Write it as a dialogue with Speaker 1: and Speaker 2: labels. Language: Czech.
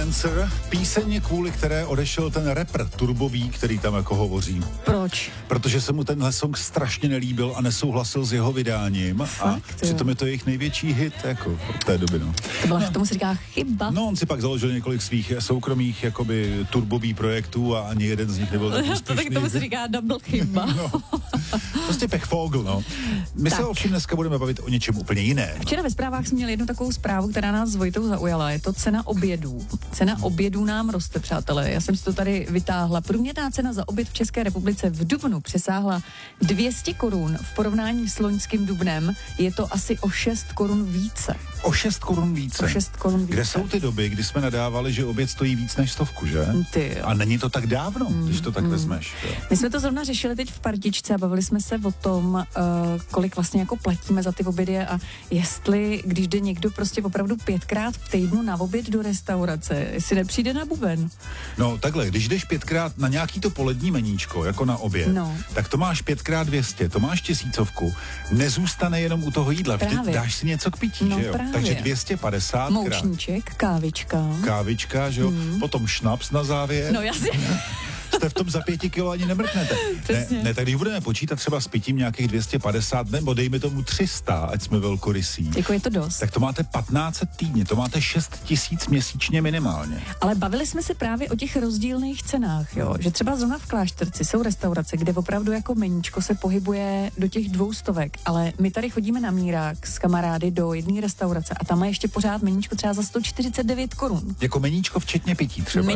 Speaker 1: Dancer, píseň, kvůli které odešel ten rapper Turbový, který tam jako hovoří.
Speaker 2: Proč?
Speaker 1: Protože se mu tenhle song strašně nelíbil a nesouhlasil s jeho vydáním.
Speaker 2: Fakt,
Speaker 1: a přitom je to jejich největší hit jako od té doby, no.
Speaker 2: Tomu se říká chyba.
Speaker 1: No, on si pak založil několik svých soukromých jakoby turbových projektů a ani jeden z nich nebyl tak úspěšný.
Speaker 2: Tak tomu se říká double chyba.
Speaker 1: No, prostě pechvogel, no. My se ovšem dneska budeme bavit o něčem úplně jiném.
Speaker 2: Včera ve zprávách jsme měli jednu takovou zprávu, která nás s Vojtou zaujala. Je to cena obědů. Cena obědů nám roste, přátelé. Já jsem si to tady vytáhla. Průměrná cena za oběd v České republice v dubnu přesáhla 200 korun. V porovnání s loňským dubnem je to asi o 6 korun více.
Speaker 1: O 6 korun více?
Speaker 2: O 6 korun více.
Speaker 1: Kde jsou ty doby, kdy jsme nadávali, že oběd stojí víc než 100, že?
Speaker 2: Ty jo.
Speaker 1: A není to tak dávno, když to tak vezmeš. Jo.
Speaker 2: My jsme to zrovna řešili teď v partičce a bavili jsme se o tom, kolik vlastně jako platíme za ty obědy a jestli, když jde někdo prostě opravdu 5krát v týdnu na oběd do restaurace, jestli nepřijde na buben.
Speaker 1: No takhle, když jdeš 5krát na nějaký to polední meníčko, jako na oběd, tak to máš 5x200, to máš 1000, nezůstane jenom u toho jídla, vždy dáš si něco k pití, že jo?
Speaker 2: Právě.
Speaker 1: Takže 250
Speaker 2: Moučníček, kávička,
Speaker 1: že jo? Potom šnaps na závěr.
Speaker 2: No jasně.
Speaker 1: Jste v tom za 5 kilo ani nemrknete. Ne, tak když budeme počítat třeba s pitím nějakých 250, nebo dejme tomu 300, ať jsme velkorysí.
Speaker 2: Jako je to dost.
Speaker 1: Tak to máte 1500 týdně, to máte 6 000 měsíčně minimálně.
Speaker 2: Ale bavili jsme se právě o těch rozdílných cenách, jo? Že třeba zrovna v Klášterci jsou restaurace, kde opravdu jako meníčko se pohybuje do těch 200, ale my tady chodíme na Mírák s kamarády do jedné restaurace a tam má ještě pořád meníčko třeba za 149 korun.
Speaker 1: Jako meníčko včetně pití třeba.